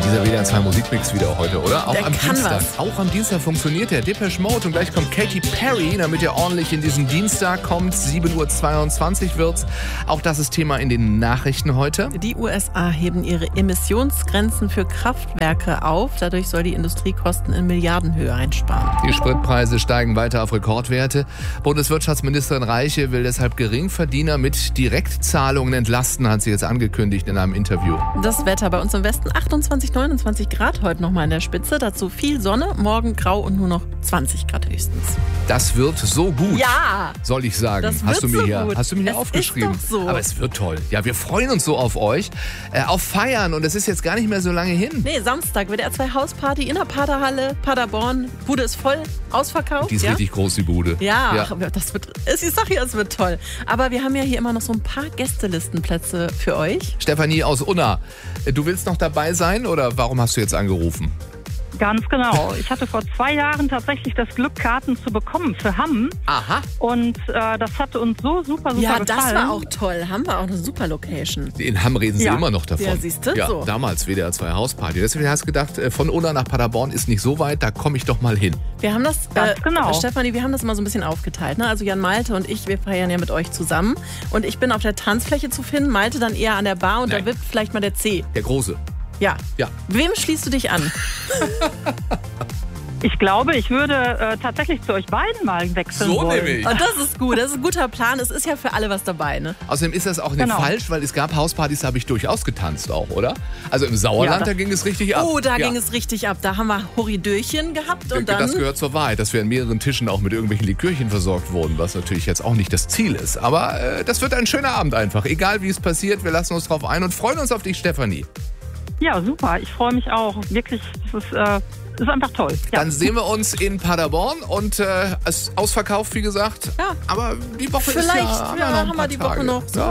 Dieser WDR 2 Musikmix wieder heute, oder? Auch Der am kann Dienstag. was. Auch am Dienstag funktioniert der Depeche Mode und gleich kommt Katy Perry, damit ihr ordentlich in diesen Dienstag kommt. 7:22 Uhr wird's. Auch das ist Thema in den Nachrichten heute. Die USA heben ihre Emissionsgrenzen für Kraftwerke auf. Dadurch soll die Industrie Kosten in Milliardenhöhe einsparen. Die Spritpreise steigen weiter auf Rekordwerte. Bundeswirtschaftsministerin Reiche will deshalb Geringverdiener mit Direktzahlungen entlasten, hat sie jetzt angekündigt in einem Interview. Das Wetter bei uns im Westen 28, 29 Grad heute nochmal in der Spitze. Dazu viel Sonne, morgen grau und nur noch 20 Grad höchstens. Das wird so gut, Ja! soll ich sagen. Das Hast du wird mir so gut. hier Es aufgeschrieben? ist doch so. Aber es wird toll. Ja, wir freuen uns so auf euch. Auf Feiern und es ist jetzt gar nicht mehr so lange hin. Nee, Samstag WDR 2 Hausparty in der Paderhalle, Paderborn. Bude ist voll, ausverkauft. Die ist ja? richtig groß, die Bude. Ja, das wird, ich sag ja, es wird toll. Aber wir haben ja hier immer noch so ein paar Gästelistenplätze für euch. Stefanie aus Unna, du willst noch dabei sein oder warum hast du jetzt angerufen? Ganz genau. Ich hatte vor 2 Jahren tatsächlich das Glück, Karten zu bekommen für Hamm. Aha. Und das hatte uns super Ja, gefallen. das war auch toll. Haben wir auch eine super Location. In Hamm reden sie Ja. immer noch davon. Ja, siehste, ja, so. damals WDR 2 Hausparty. Deswegen hast du gedacht, von Unna nach Paderborn ist nicht so weit, da komme ich doch mal hin. Wir haben das, Ganz genau. Stefanie, wir haben das mal so ein bisschen aufgeteilt. Ne? Also Jan Malte und ich, wir feiern ja mit euch zusammen. Und ich bin auf der Tanzfläche zu finden, Malte dann eher an der Bar und Nein. da wird vielleicht mal der C. Der Große. Ja. Ja. Wem schließt du dich an? Ich glaube, ich würde tatsächlich zu euch beiden mal wechseln So wollen. nämlich. Und das ist gut, das ist ein guter Plan. Es ist ja für alle was dabei, ne? Außerdem ist das auch nicht Genau. falsch, weil es gab Hauspartys, da habe ich durchaus getanzt auch, oder? Also im Sauerland, Ja, da ging es richtig ab. Oh, da Ja. ging es richtig ab. Da haben wir Horidöchen gehabt und Das dann... gehört zur Wahrheit, dass wir an mehreren Tischen auch mit irgendwelchen Likörchen versorgt wurden, was natürlich jetzt auch nicht das Ziel ist. Aber das wird ein schöner Abend einfach. Egal wie es passiert, wir lassen uns drauf ein und freuen uns auf dich, Stefanie. Ja, super. Ich freue mich auch. Wirklich, das ist einfach toll. Ja. Dann sehen wir uns in Paderborn und es ist ausverkauft, wie gesagt. Ja. Aber die Woche ist Vielleicht ja, haben wir noch ein haben paar wir die Woche Tage. noch. So. Ja.